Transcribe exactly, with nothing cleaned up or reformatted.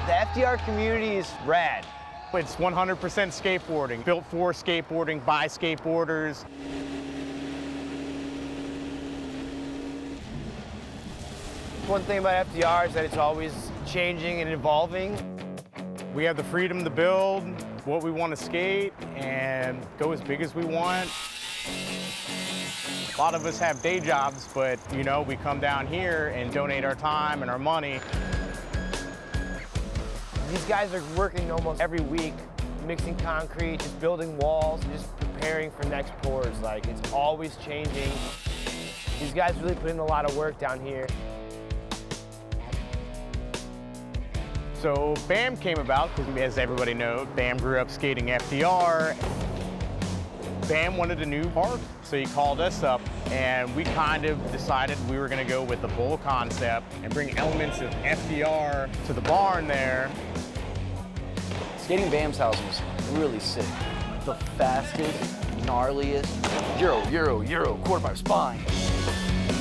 The F D R community is rad. It's one hundred percent skateboarding, built for skateboarding, by skateboarders. One thing about F D R is that it's always changing and evolving. We have the freedom to build what we want to skate and go as big as we want. A lot of us have day jobs, but you know, we come down here and donate our time and our money. These guys are working almost every week, mixing concrete, just building walls, and just preparing for next pours. Like, it's always changing. These guys really put in a lot of work down here. So BAM came about because, as everybody knows, BAM grew up skating F D R. BAM wanted a new park, so he called us up, and we kind of decided we were going to go with the bowl concept and bring elements of F D R to the barn there. Skating BAM's house was really sick. The fastest, gnarliest, Euro, Euro, Euro, quarter pipe spine.